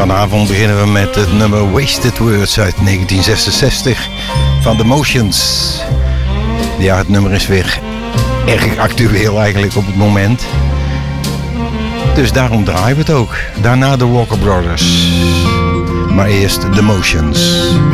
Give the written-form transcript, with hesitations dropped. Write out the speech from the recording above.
Vanavond beginnen we met het nummer Wasted Words uit 1966 van The Motions. Ja, het nummer is weer erg actueel eigenlijk op het moment. Dus daarom draaien we het ook. Daarna de Walker Brothers. Maar eerst The Motions.